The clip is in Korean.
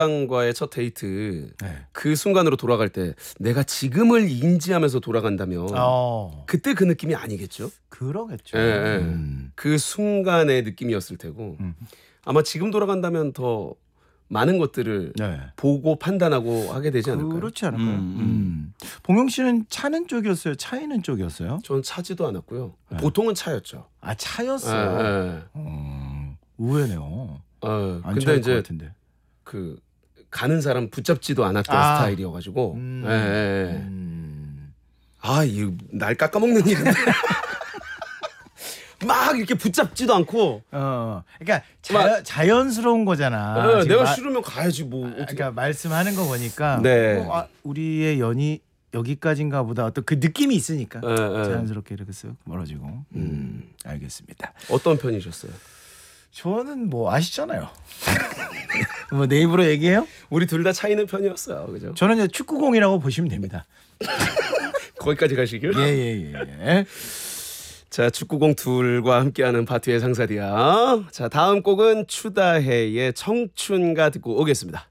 과의 첫 데이트 네. 그 순간으로 돌아갈 때 내가 지금을 인지하면서 돌아간다면 그때 그 느낌이 아니겠죠? 그러겠죠. 예, 예. 그 순간의 느낌이었을 테고 아마 지금 돌아간다면 더 많은 것들을 네. 보고 판단하고 하게 되지 않을까요? 그렇지 않을까요? 봉영 씨는 차는 쪽이었어요? 차이는 쪽이었어요? 저는 차지도 않았고요. 보통은 차였죠. 아 차였어요. 예, 예. 의외네요. 안 근데 차일 것 이제 같은데. 그 가는 사람 붙잡지도 않았던 스타일이어가지고 예, 예. 이 날 깎아먹는 일인데 막 이렇게 붙잡지도 않고 그러니까 자연스러운 거잖아. 예, 내가 싫으면 가야지 뭐 어떻게. 그러니까 말씀하는 거 보니까 네. 우리의 연이 여기까지인가 보다 어떤 그 느낌이 있으니까 예, 예. 자연스럽게 이렇게 쓱 멀어지고. 알겠습니다. 어떤 편이셨어요? 저는 뭐 아시잖아요. 뭐 내 입으로 얘기해요? 우리 둘 다 차이는 편이었어요, 그죠? 저는 이제 축구공이라고 보시면 됩니다. 거기까지 가시길. 예. 자, 축구공 둘과 함께하는 바투의 상사디야. 자, 다음 곡은 추다해의 청춘가 듣고 오겠습니다.